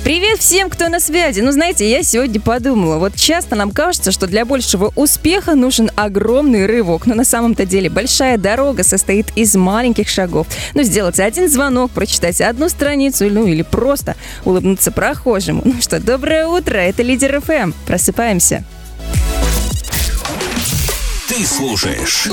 Привет всем, кто на связи. Знаете, я сегодня подумала, вот часто нам кажется, что для большего успеха нужен огромный рывок. Но на самом-то деле большая дорога состоит из маленьких шагов. Сделать один звонок, прочитать одну страницу, или просто улыбнуться прохожему. Доброе утро, это Лидер ФМ. Просыпаемся. Ты слушаешь